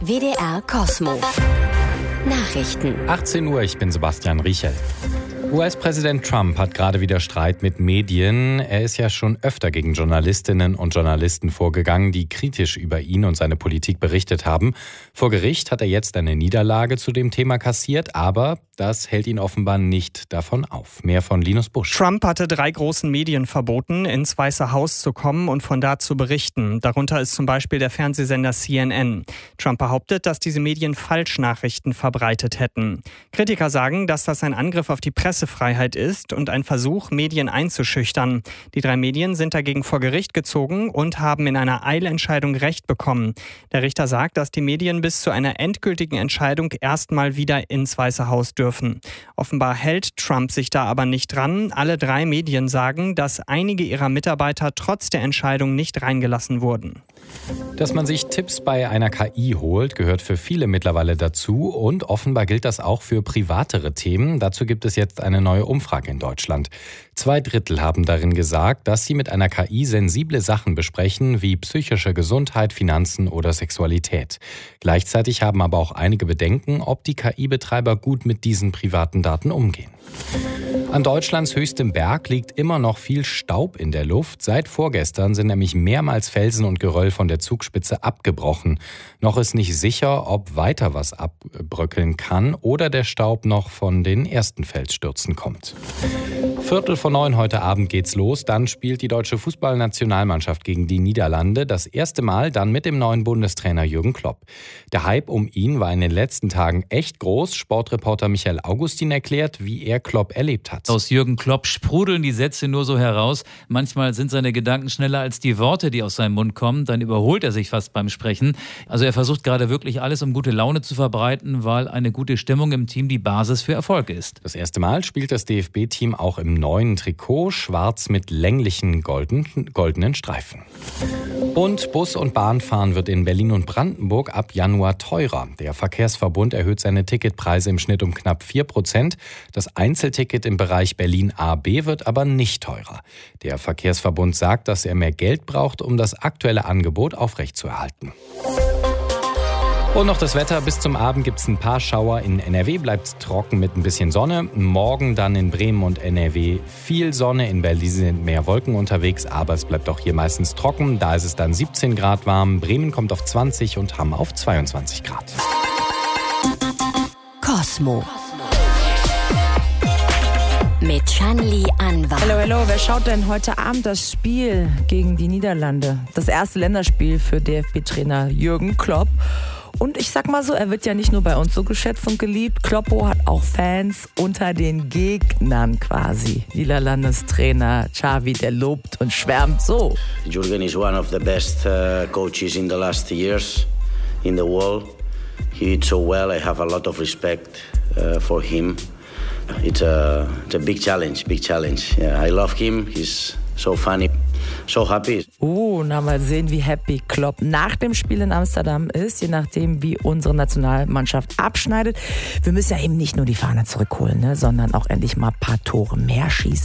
WDR Kosmo. Nachrichten. 18 Uhr, ich bin Sebastian Riechel. US-Präsident Trump hat gerade wieder Streit mit Medien. Er ist ja schon öfter gegen Journalistinnen und Journalisten vorgegangen, die kritisch über ihn und seine Politik berichtet haben. Vor Gericht hat er jetzt eine Niederlage zu dem Thema kassiert, aber das hält ihn offenbar nicht davon auf. Mehr von Linus Busch. Trump hatte 3 großen Medien verboten, ins Weiße Haus zu kommen und von da zu berichten. Darunter ist zum Beispiel der Fernsehsender CNN. Trump behauptet, dass diese Medien Falschnachrichten verbreitet hätten. Kritiker sagen, dass das ein Angriff auf die Pressefreiheit ist und ein Versuch, Medien einzuschüchtern. Die 3 Medien sind dagegen vor Gericht gezogen und haben in einer Eilentscheidung Recht bekommen. Der Richter sagt, dass die Medien bis zu einer endgültigen Entscheidung erstmal wieder ins Weiße Haus dürfen. Offenbar hält Trump sich da aber nicht dran. Alle 3 Medien sagen, dass einige ihrer Mitarbeiter trotz der Entscheidung nicht reingelassen wurden. Dass man sich Tipps bei einer KI holt, gehört für viele mittlerweile dazu und offenbar gilt das auch für privatere Themen. Dazu gibt es jetzt eine neue Umfrage in Deutschland. 2/3 haben darin gesagt, dass sie mit einer KI sensible Sachen besprechen, wie psychische Gesundheit, Finanzen oder Sexualität. Gleichzeitig haben aber auch einige Bedenken, ob die KI-Betreiber gut mit diesen privaten Daten umgehen. An Deutschlands höchstem Berg liegt immer noch viel Staub in der Luft. Seit vorgestern sind nämlich mehrmals Felsen und Geröll von der Zugspitze abgebrochen. Noch ist nicht sicher, ob weiter was abbröckeln kann oder der Staub noch von den ersten Felsstürzen kommt. 8:45 heute Abend geht's los. Dann spielt die deutsche Fußballnationalmannschaft gegen die Niederlande. Das erste Mal dann mit dem neuen Bundestrainer Jürgen Klopp. Der Hype um ihn war in den letzten Tagen echt groß. Sportreporter Michael Augustin erklärt, wie er Klopp erlebt hat. Aus Jürgen Klopp sprudeln die Sätze nur so heraus. Manchmal sind seine Gedanken schneller als die Worte, die aus seinem Mund kommen. Dann überholt er sich fast beim Sprechen. Also er versucht gerade wirklich alles, um gute Laune zu verbreiten, weil eine gute Stimmung im Team die Basis für Erfolg ist. Das erste Mal spielt das DFB-Team auch im neuen Trikot, schwarz mit länglichen goldenen Streifen. Und Bus- und Bahnfahren wird in Berlin und Brandenburg ab Januar teurer. Der Verkehrsverbund erhöht seine Ticketpreise im Schnitt um knapp 4%. Das Einzelticket im Bereich Berlin A-B wird aber nicht teurer. Der Verkehrsverbund sagt, dass er mehr Geld braucht, um das aktuelle Angebot aufrechtzuerhalten. Und noch das Wetter. Bis zum Abend gibt es ein paar Schauer. In NRW bleibt es trocken mit ein bisschen Sonne. Morgen dann in Bremen und NRW viel Sonne. In Berlin sind mehr Wolken unterwegs, aber es bleibt auch hier meistens trocken. Da ist es dann 17 Grad warm. Bremen kommt auf 20 und Hamm auf 22 Grad. Kosmo. Mit Shanli Anwar. Hallo, wer schaut denn heute Abend das Spiel gegen die Niederlande? Das erste Länderspiel für DFB-Trainer Jürgen Klopp. Und ich sag mal so, er wird ja nicht nur bei uns so geschätzt und geliebt. Kloppo hat auch Fans unter den Gegnern quasi. Niederlandes Trainer Xavi, der lobt und schwärmt so. Jürgen is one of the best coaches in the last years in the world. He did so well. I have a lot of respect for him. It's a big challenge. Yeah, I love him. He's so funny. So happy. Na mal sehen, wie happy Klopp nach dem Spiel in Amsterdam ist, je nachdem, wie unsere Nationalmannschaft abschneidet. Wir müssen ja eben nicht nur die Fahne zurückholen, sondern auch endlich mal ein paar Tore mehr schießen.